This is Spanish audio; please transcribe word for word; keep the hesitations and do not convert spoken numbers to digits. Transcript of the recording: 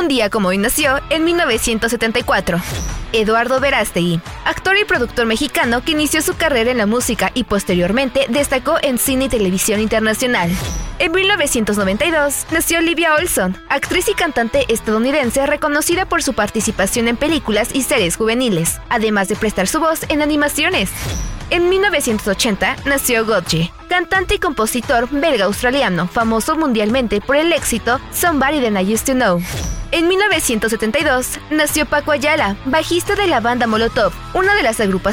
Un día como hoy nació en mil novecientos setenta y cuatro. Eduardo Verástegui, actor y productor mexicano que inició su carrera en la música y posteriormente destacó en cine y televisión internacional. En mil novecientos noventa y dos nació Olivia Olson, actriz y cantante estadounidense reconocida por su participación en películas y series juveniles, además de prestar su voz en animaciones. En mil novecientos ochenta nació Gotye, cantante y compositor belga-australiano, famoso mundialmente por el éxito Somebody That I Used to Know. En mil novecientos setenta y dos nació Paco Ayala, bajista de la banda Molotov, una de las agrupaciones